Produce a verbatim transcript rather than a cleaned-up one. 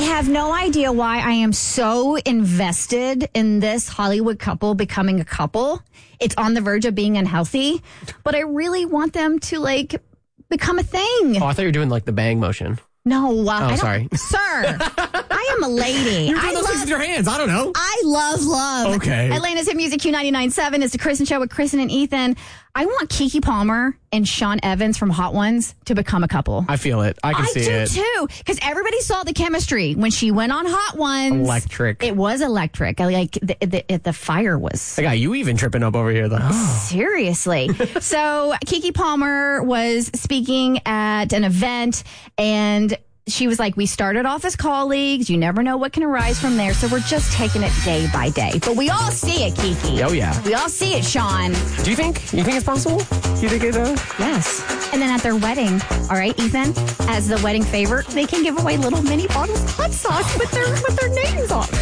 have no idea why I am so invested in this Hollywood couple becoming a couple. It's on the verge of being unhealthy, but I really want them to like become a thing. Oh, I thought you were doing like the bang motion. No, uh, oh, I don't, sorry. Sir, I am a lady. You're doing I those love, things with your hands. I don't know. I love love. Okay. Atlanta's Hit Music Q ninety-nine point seven is the Kristen Show with Kristen and Ethan. I want Keke Palmer and Sean Evans from Hot Ones to become a couple. I feel it. I can I see do it. too, because everybody saw the chemistry when she went on Hot Ones. Electric. It was electric. I like the the, the fire was. I got you even tripping up over here, though. Seriously. So Keke Palmer was speaking at an event, and she was like, we started off as colleagues. You never know what can arise from there. So we're just taking it day by day. But we all see it, Keke. Oh, yeah. We all see it, Sean. Do you think? You think it's possible? You think it? Uh... Yes. And then at their wedding, all right, Ethan, as the wedding favor, they can give away little mini bottles of hot sauce with their with their names on.